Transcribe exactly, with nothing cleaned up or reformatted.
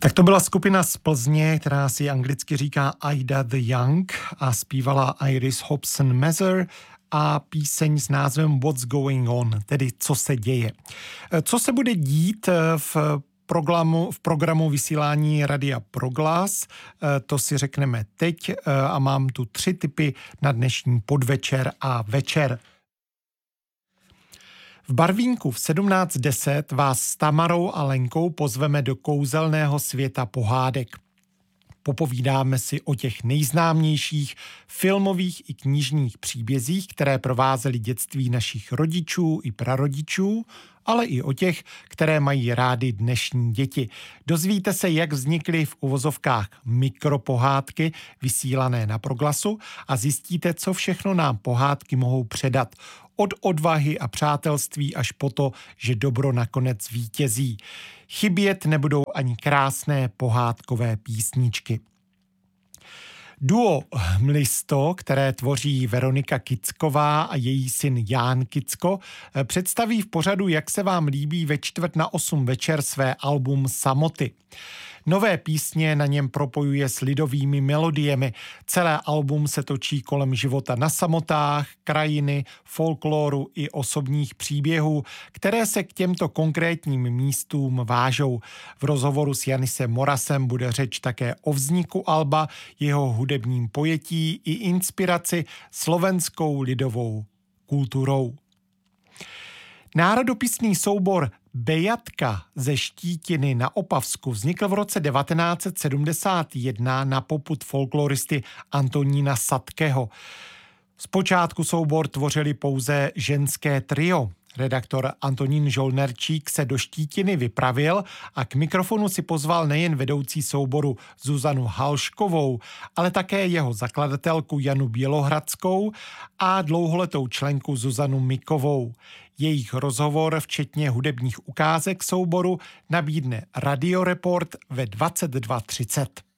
Tak to byla skupina z Plzně, která si anglicky říká Ida the Young a zpívala Iris Hobson Mather a píseň s názvem What's Going On, tedy co se děje. Co se bude dít v programu, v programu vysílání Radia Proglas, to si řekneme teď a mám tu tři tipy na dnešní podvečer a večer. V Barvínku v sedmnáct deset vás s Tamarou a Lenkou pozveme do kouzelného světa pohádek. Popovídáme si o těch nejznámějších filmových i knižních příbězích, které provázely dětství našich rodičů i prarodičů, ale i o těch, které mají rády dnešní děti. Dozvíte se, jak vznikly v uvozovkách mikropohádky vysílané na Proglasu a zjistíte, co všechno nám pohádky mohou předat. Od odvahy a přátelství až po to, že dobro nakonec vítězí. Chybět nebudou ani krásné pohádkové písničky. Duo Mlisto, které tvoří Veronika Kicková a její syn Ján Kicko, představí v pořadu Jak se vám líbí ve čtvrt na osm večer své album Samoty. Nové písně na něm propojuje s lidovými melodiemi. Celé album se točí kolem života na samotách, krajiny, folkloru i osobních příběhů, které se k těmto konkrétním místům vážou. V rozhovoru s Janisem Morasem bude řeč také o vzniku alba, jeho hudebním pojetí i inspiraci slovenskou lidovou kulturou. Národopisný soubor Bejatka ze Štítiny na Opavsku vznikl v roce devatenáct set sedmdesát jedna na popud folkloristy Antonína Sadkeho. Zpočátku soubor tvořili pouze ženské trio. Redaktor Antonín Žolnerčík se do Štítiny vypravil a k mikrofonu si pozval nejen vedoucí souboru Zuzanu Halškovou, ale také jeho zakladatelku Janu Bělohradskou a dlouholetou členku Zuzanu Mikovou. Jejich rozhovor, včetně hudebních ukázek souboru, nabídne Radioreport ve dvacet dva třicet.